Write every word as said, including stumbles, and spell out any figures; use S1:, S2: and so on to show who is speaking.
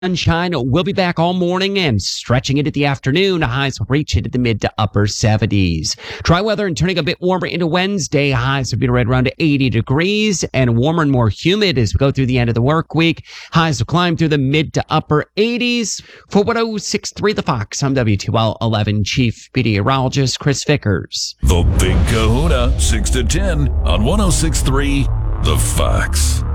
S1: Sunshine will be back all morning and stretching into the afternoon. Highs will reach into the mid to upper seventies. Dry weather and turning a bit warmer into Wednesday. Highs will be right around eighty degrees and warmer and more humid as we go through the end of the work week. Highs will climb through the mid to upper eighties. For one oh six point three The Fox, I'm W two L eleven Chief Meteorologist Chris Vickers.
S2: The Big Kahuna, six to ten on one oh six point three The Fox.